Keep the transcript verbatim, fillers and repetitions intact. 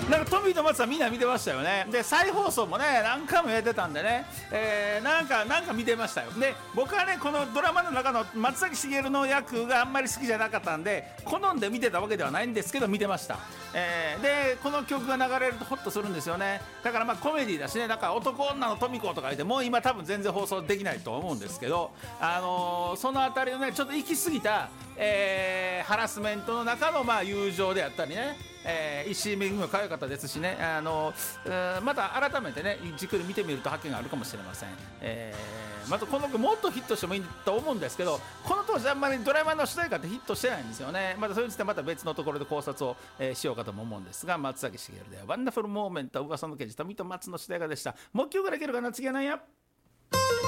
なんかトミーと松はみんな見てましたよね。で再放送もね何回もやってたんでね、えー、なんかなんか見てましたよ。で僕はねこのドラマの中の松崎しげるの役があんまり好きじゃなかったんで好んで見てたわけではないんですけど見てました。えー、でこの曲が流れるとホッとするんですよね。だからまあコメディだしね、なんか男女のトミコとか言ってもう今多分全然放送できないと思うんですけど、あのー、そのあたりのねちょっと行き過ぎた、えー、ハラスメントの中のまあ友情であったりね、えー、石井めぐみも可愛かったですしね、あのー、また改めてねじっくり見てみると発見があるかもしれません。えー、またこの曲もっとヒットしてもいいと思うんですけど、この当時あんまりドラマの主題歌ってヒットしてないんですよね。またそれについてまた別のところで考察を、えー、しようかとも思うんですが、松崎しげるでワンダフルモーメント、噂の刑事富と松の主題歌でした。もう一曲ぐらいいけるかな。次は何や。